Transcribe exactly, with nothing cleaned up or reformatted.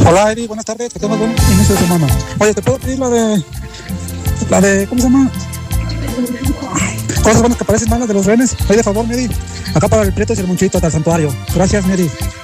Hola, Eddie, buenas tardes, que tengas buen inicio de semana. Oye, ¿te puedo pedir la de... la de... ¿cómo se llama? Cosas buenas que parecen malas de los renes. Oye, de favor, Medi. Acá para el Prieto y el Monchito, hasta el santuario. Gracias, Medi.